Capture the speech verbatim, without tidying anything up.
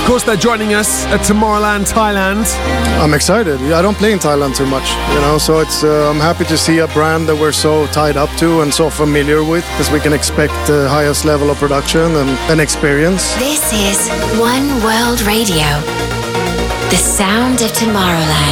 course, they're joining us at Tomorrowland, Thailand. I'm excited. I don't play in Thailand too much, you know, so it's uh, I'm happy to see a brand that we're so tied up to and so familiar with, because we can expect the highest level of production and, and experience. This is One World Radio, the sound of Tomorrowland.